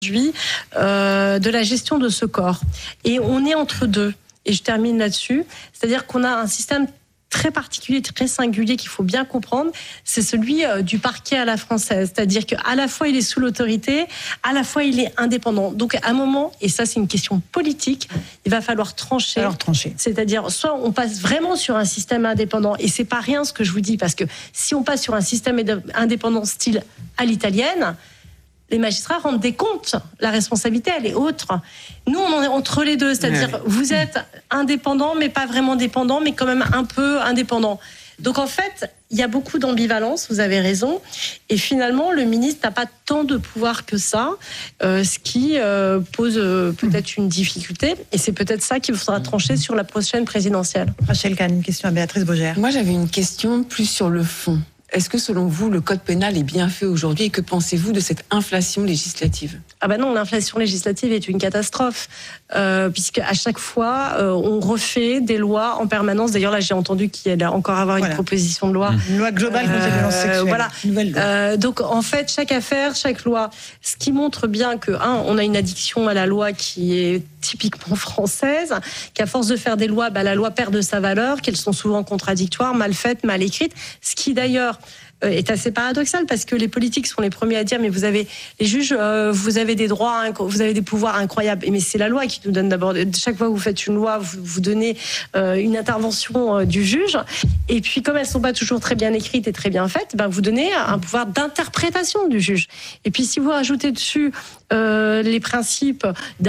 de la gestion de ce corps. Et on est entre deux. Et je termine là-dessus. C'est-à-dire qu'on a un système très particulier, très singulier qu'il faut bien comprendre. C'est celui du parquet à la française. C'est-à-dire qu'à la fois il est sous l'autorité, à la fois il est indépendant. Donc à un moment, et ça c'est une question politique, il va falloir trancher. C'est-à-dire soit on passe vraiment sur un système indépendant, et c'est pas rien ce que je vous dis, parce que si on passe sur un système indépendant style à l'italienne, les magistrats rendent des comptes. La responsabilité, elle est autre. Nous, on en est entre les deux. C'est-à-dire, vous êtes indépendant, mais pas vraiment dépendant, mais quand même un peu indépendant. Donc, en fait, il y a beaucoup d'ambivalence, vous avez raison. Et finalement, le ministre n'a pas tant de pouvoir que ça, ce qui pose peut-être une difficulté. Et c'est peut-être ça qu'il faudra trancher sur la prochaine présidentielle. Rachel Kahn, une question à Béatrice Bogère. Moi, j'avais une question plus sur le fond. Est-ce que, selon vous, le code pénal est bien fait aujourd'hui et que pensez-vous de cette inflation législative ? Ah ben non, l'inflation législative est une catastrophe, puisque à chaque fois, on refait des lois en permanence. D'ailleurs, là, j'ai entendu qu'il allait encore avoir une proposition de loi. Une loi globale contre les violences sexuelles. Voilà. Nouvelle loi. Donc, en fait, chaque affaire, chaque loi, ce qui montre bien que, on a une addiction à la loi qui est typiquement française, qu'à force de faire des lois, la loi perd de sa valeur, qu'elles sont souvent contradictoires, mal faites, mal écrites, ce qui d'ailleurs est assez paradoxal, parce que les politiques sont les premiers à dire mais vous avez les juges, vous avez des droits, vous avez des pouvoirs incroyables. Mais c'est la loi qui nous donne d'abord. Chaque fois que vous faites une loi, vous donnez une intervention du juge. Et puis comme elles sont pas toujours très bien écrites et très bien faites, vous donnez un pouvoir d'interprétation du juge. Et puis si vous rajoutez dessus les principes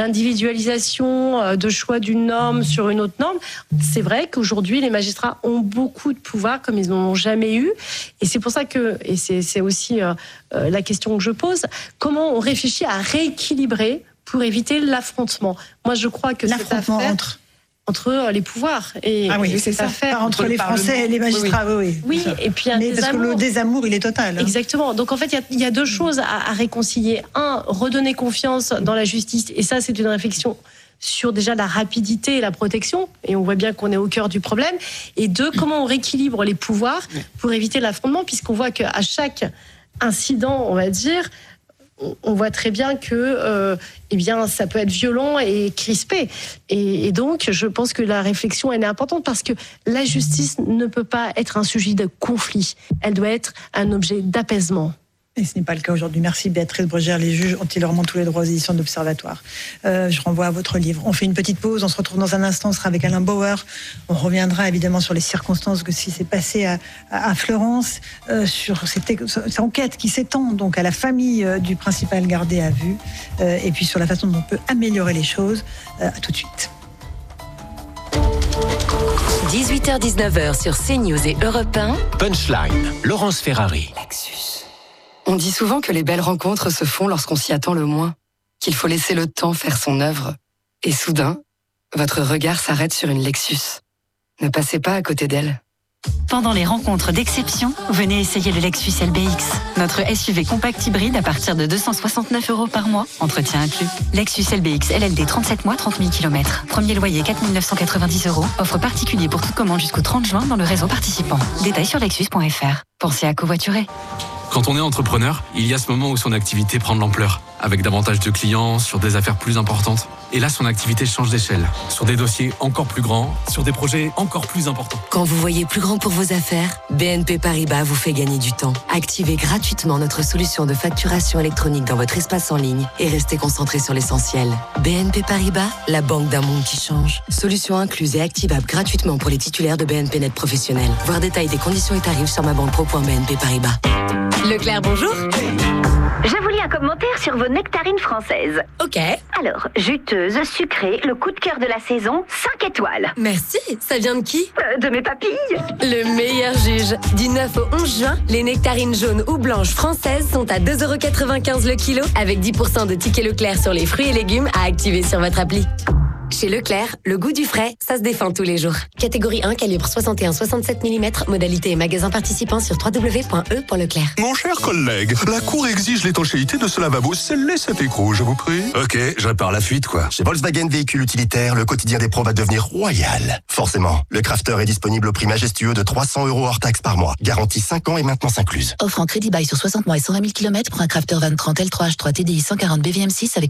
d'individualisation, de choix d'une norme sur une autre norme, c'est vrai qu'aujourd'hui les magistrats ont beaucoup de pouvoir comme ils n'en ont jamais eu. Et c'est pour ça que, et c'est aussi la question que je pose, comment on réfléchit à rééquilibrer pour éviter l'affrontement. Moi je crois que l'affrontement entre les pouvoirs et c'est ça, pas entre les Français et les magistrats. Oui, et puis mais parce que le désamour il est total. Exactement. Donc en fait il y a deux choses à réconcilier. Un, redonner confiance dans la justice, et ça c'est une réflexion sur déjà la rapidité et la protection, et on voit bien qu'on est au cœur du problème. Et deux, comment on rééquilibre les pouvoirs pour éviter l'affrontement, puisqu'on voit qu'à chaque incident, on va dire, on voit très bien que ça peut être violent et crispé. Et donc, je pense que la réflexion, elle est importante, parce que la justice ne peut pas être un sujet de conflit. Elle doit être un objet d'apaisement. Et ce n'est pas le cas aujourd'hui. Merci Béatrice Bogère. Les juges ont-ils vraiment tous les droits aux éditions d'Observatoire. Je renvoie à votre livre. On fait une petite pause, on se retrouve dans un instant, on sera avec Alain Bauer. On reviendra évidemment sur les circonstances que ce qui s'est passé à Florence, sur cette enquête qui s'étend donc à la famille du principal gardé à vue, et puis sur la façon dont on peut améliorer les choses. À tout de suite. 18h-19h sur CNews et Europe 1. Punchline, Laurence Ferrari. Lexus. On dit souvent que les belles rencontres se font lorsqu'on s'y attend le moins, qu'il faut laisser le temps faire son œuvre. Et soudain, votre regard s'arrête sur une Lexus. Ne passez pas à côté d'elle. Pendant les rencontres d'exception, venez essayer le Lexus LBX. Notre SUV compact hybride à partir de 269 € par mois, entretien inclus. Lexus LBX LLD 37 mois, 30 000 km. Premier loyer 4 990 €. Offre particulier pour toute commande jusqu'au 30 juin dans le réseau participant. Détails sur lexus.fr. Pensez à covoiturer. Quand on est entrepreneur, il y a ce moment où son activité prend de l'ampleur, avec davantage de clients, sur des affaires plus importantes. Et là, son activité change d'échelle, sur des dossiers encore plus grands, sur des projets encore plus importants. Quand vous voyez plus grand pour vos affaires, BNP Paribas vous fait gagner du temps. Activez gratuitement notre solution de facturation électronique dans votre espace en ligne et restez concentré sur l'essentiel. BNP Paribas, la banque d'un monde qui change. Solution incluse et activable gratuitement pour les titulaires de BNP Net Professionnel. Voir détail des conditions et tarifs sur mabanquepro.bnp Paribas. Leclerc, bonjour. Je vous lis un commentaire sur vos nectarines françaises. Ok. Alors, juteuse, sucrée, le coup de cœur de la saison, 5 étoiles. Merci, ça vient de qui ? De mes papilles. Le meilleur juge. Du 9 au 11 juin, les nectarines jaunes ou blanches françaises sont à 2,95 € le kilo, avec 10% de tickets Leclerc sur les fruits et légumes à activer sur votre appli. Chez Leclerc, le goût du frais, ça se défend tous les jours. Catégorie 1, calibre 61-67 mm, modalité et magasin participant sur www.e.leclerc. Mon cher collègue, la Cour exige l'étanchéité de ce lavabo. Scellez cet écrou, je vous prie. Ok, je répare la fuite, quoi. Chez Volkswagen Véhicules Utilitaires, le quotidien des pros va devenir royal. Forcément, le Crafter est disponible au prix majestueux de 300 € hors taxe par mois. Garantie 5 ans et maintenance incluse. Offre en crédit bail sur 60 mois et 120 000 km pour un Crafter Van 30 L3H3 TDI 140 BVM6 avec